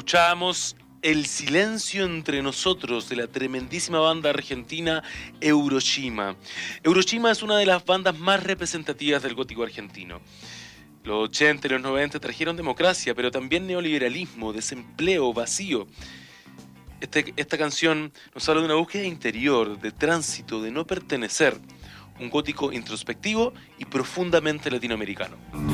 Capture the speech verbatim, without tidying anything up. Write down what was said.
Escuchábamos El silencio entre nosotros de la tremendísima banda argentina Euroshima. Euroshima es una de las bandas más representativas del gótico argentino. Los ochenta y los noventa trajeron democracia, pero también neoliberalismo, desempleo, vacío. Este, esta canción nos habla de una búsqueda interior, de tránsito, de no pertenecer. Un gótico introspectivo y profundamente latinoamericano.